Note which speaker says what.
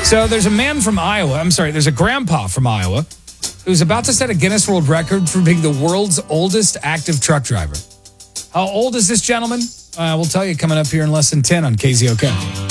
Speaker 1: So there's a man from Iowa. I'm sorry, there's a grandpa from Iowa who's about to set a Guinness World Record for being the world's oldest active truck driver. How old is this gentleman? We'll tell you coming up here in less than 10 on KZOK.